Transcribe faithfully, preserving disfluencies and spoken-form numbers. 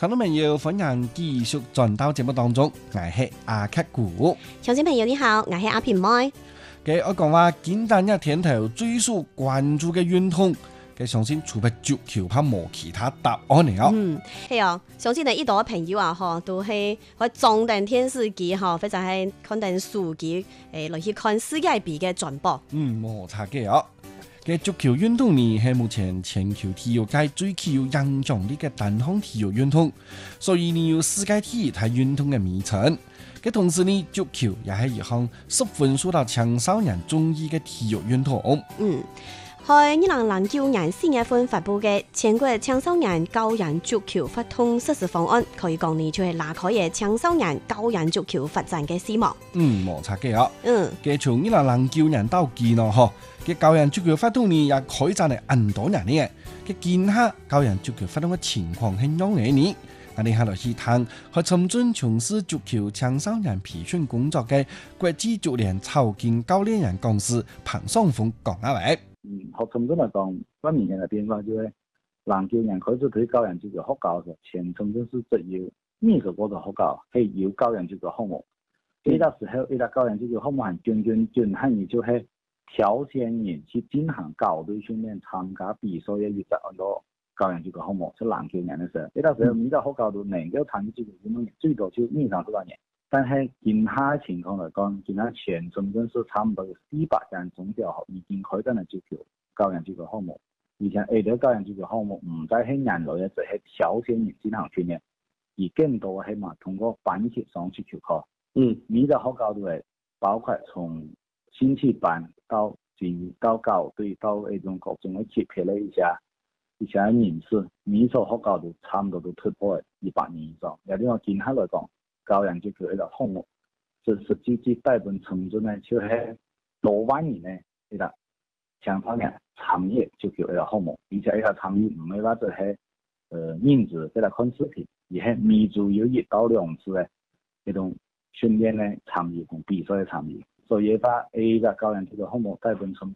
聽眾朋友，歡迎繼續轉到節目當中，我係阿克古。 聽眾朋友你好，我係阿平妹。 嘅我講話簡單一天頭最受關注嘅運動，嘅相信除咗足球，怕冇其他答案嚟哦。 嗯，係啊，相信呢一度嘅朋友啊，嗬，都係去裝定電視機，嗬，或者係看定書機，誒，嚟去看世界盃嘅轉播。 嗯，冇錯嘅哦。嘅足球運動呢係目前全球體育界最具有影響力嘅單項體育運動，所以呢有世界體育係運動嘅名稱。嘅同時呢，足球也係一項十分受到青少年中意嘅體育運動。 嗯，喺二零零九年四月份發布嘅全國青少年教養足球發展實施方案，可以講呢就係拉開嘅青少年教養足球發展嘅希望。 嗯，冇錯嘅哦。 嗯， 嘅從二零零九年到今咯，嗬，嘅教養足球發展呢也開展咗很多年嘅。嘅見下教養足球發展嘅情況係樣嘅呢？我哋下來去談去尋進從事足球青少年培訓工作嘅國際足聯曹建教練員講師彭雙峰講下嚟。 嗯，學尋進嚟講，不明顯嘅變化就係零九年開始對教養足球學校嘅前尋進是只有二十個個學校係有教養足球項目。呢個時候，呢個教養足球項目係轉轉轉係而就係挑選人去進行校隊訓練、參加比賽嘅一個一個教養足球項目，是零九年嘅時候。呢個時候，每個學校都能夠參與足球運動員最多就二三十個人。但係今下情況嚟講，今下全深圳市差唔多有四百間中小學已經開展咗足球教養足球項目。而且呢個教養足球項目唔再係人類嘅，就係挑選人進行訓練，而更多係嘛通過班級上足球課。嗯，每個學校都係包括從興趣班到進到校隊到呢種各種嘅級別嘅一些一些人士，每所學校都差唔多都突破一百人以上。有啲我見下來講，教養足球呢個項目，實實際際大部分程度呢，就係多萬人呢呢個青少年參與足球呢個項目，而且呢個參與唔係話就係誒人數喺度看視頻，而係每週有一到兩次嘅呢種訓練呢參與同比賽嘅參與，所以話呢個教養足球項目大部分程